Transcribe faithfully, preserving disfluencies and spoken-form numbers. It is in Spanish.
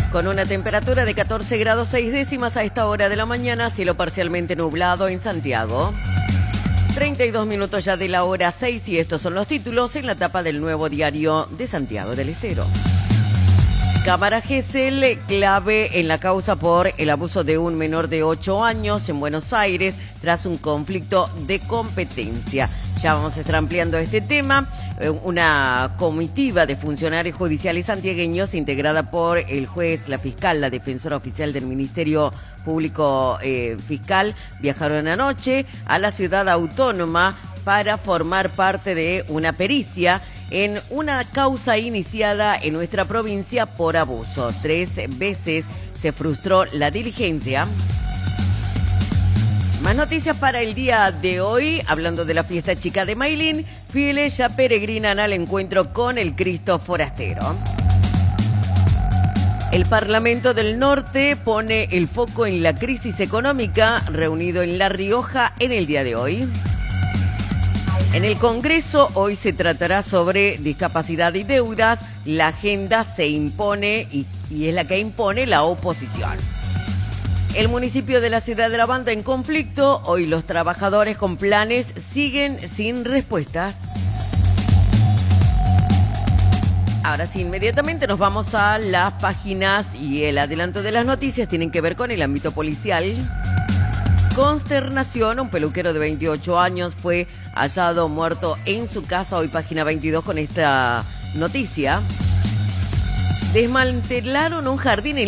Con una temperatura de catorce grados seis décimas a esta hora de la mañana, cielo parcialmente nublado en Santiago. treinta y dos minutos ya de la hora seis y estos son los títulos en la tapa del Nuevo Diario de Santiago del Estero. Cámara Gesell, clave en la causa por el abuso de un menor de ocho años en Buenos Aires tras un conflicto de competencia. Ya vamos a estar ampliando este tema. Una comitiva de funcionarios judiciales santiagueños integrada por el juez, la fiscal, la defensora oficial del Ministerio Público eh, Fiscal viajaron anoche a la ciudad autónoma para formar parte de una pericia en una causa iniciada en nuestra provincia por abuso. Tres veces se frustró la diligencia. Más noticias para el día de hoy, hablando de la fiesta chica de Mailín, fieles ya peregrinan al encuentro con el Cristo forastero. El Parlamento del Norte pone el foco en la crisis económica, reunido en La Rioja en el día de hoy. En el Congreso hoy se tratará sobre discapacidad y deudas. La agenda se impone y, y es la que impone la oposición. El municipio de la ciudad de La Banda en conflicto. Hoy los trabajadores con planes siguen sin respuestas. Ahora sí, inmediatamente nos vamos a las páginas y el adelanto de las noticias tienen que ver con el ámbito policial. Consternación, un peluquero de veintiocho años fue hallado muerto en su casa. Hoy página veintidós con esta noticia. Desmantelaron un jardín en